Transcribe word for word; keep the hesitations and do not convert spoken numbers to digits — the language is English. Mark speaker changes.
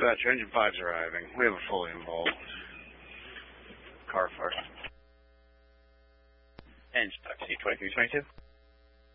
Speaker 1: Dispatch, engine five's arriving. We have a fully involved car fire.
Speaker 2: Engine five, C twenty-three twenty-two.